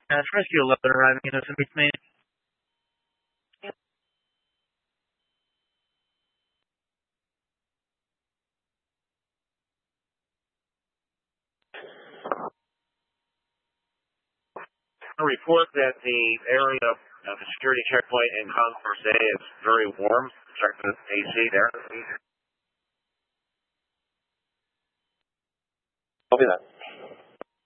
Rescue 11 arriving in to meet me. A report that the area of the security checkpoint in Concourse A is very warm. Check the AC there. Copy that.